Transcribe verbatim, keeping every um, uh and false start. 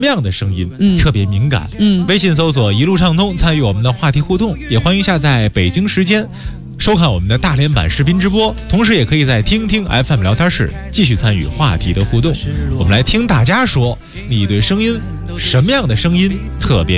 什么样的声音、 嗯、 特别敏感？ 嗯， 微信搜索一路畅通，参与我们的话题互动，也欢迎下载北京时间收看我们的大连版视频直播，同时也可以在听听 F M 聊天室继续参与话题的互动。我们来听大家说，你对声音什么样的声音特别